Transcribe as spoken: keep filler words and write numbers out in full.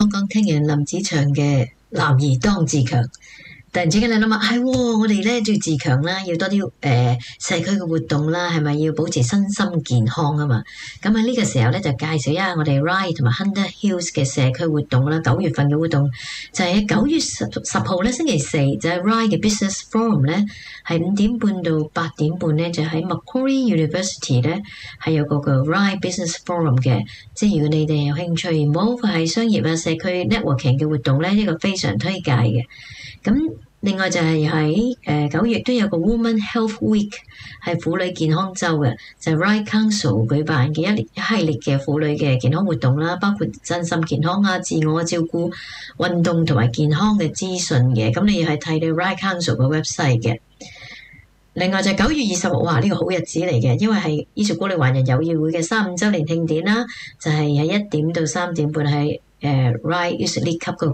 講聽完林子祥嘅男兒當自強，突然之間你諗下，係喎，我哋咧要自強啦，要多啲誒、呃、社區嘅活動啦，係咪要保持身心健康啊嘛？咁喺呢個時候咧就介紹一下我哋 Ryde 同埋 Hunter Hills 嘅社區活動啦。九月份嘅活動就係九月十十號咧星期四就係 Ryde 嘅 Business Forum 咧，係五點半到八點半咧就喺 Macquarie University 咧係有個個 Ryde Business Forum 嘅。即係如果你哋有興趣，冇係商業啊社區 networking 嘅活動咧，呢、這個非常推介嘅。咁另外就係喺誒九月都有個 Women Health Week 係婦女健康週嘅，就係、是、Ryde Council 舉辦嘅一一系列嘅婦女嘅健康活動啦，包括身心健康啊、自我照顧、運動同埋健康嘅資訊嘅。咁你要係睇你 Ryde Council 嘅 website 嘅。另外就係九月二十號，哇！呢、這個好日子嚟嘅，因為係伊兆鼓勵華人友誼會嘅三五週年慶典啦，就係喺一點到三點半喺誒 Ryde Youth League Cup 個